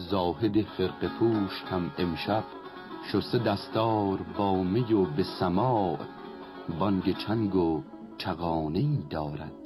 زاهد خرقه پوش هم امشب شسته دستار با می و به سماع بانگ چنگ و چغانه‌ای دارد.